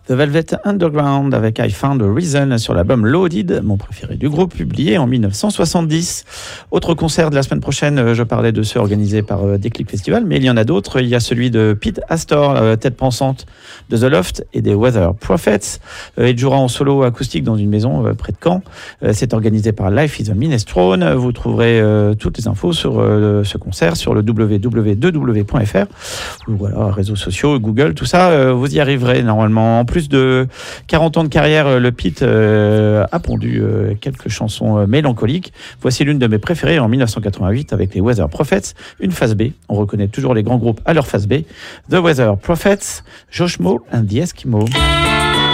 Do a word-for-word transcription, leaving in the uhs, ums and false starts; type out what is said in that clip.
The Velvet Underground avec I Found a Reason sur l'album Loaded, mon préféré du groupe, publié en dix-neuf cent soixante-dix. Autre concert de la semaine prochaine, je parlais de ceux organisés par Déclic Festival, mais il y en a d'autres. Il y a celui de Pete Astor, tête pensante de The Loft et des Weather Prophets. Il jouera en solo acoustique dans une maison près de Caen. C'est organisé par Life is a Minestrone. Vous trouverez toutes les infos sur ce concert sur le w w w point f r. Voilà, réseaux sociaux, Google, tout ça, vous y arriverez normalement. En plus de quarante ans de carrière, le Pete euh, a pondu euh, quelques chansons euh, mélancoliques. Voici l'une de mes préférées en dix-neuf cent quatre-vingt-huit avec les Weather Prophets, une phase B. On reconnaît toujours les grands groupes à leur phase B. The Weather Prophets, Joshmo and the Eskimo.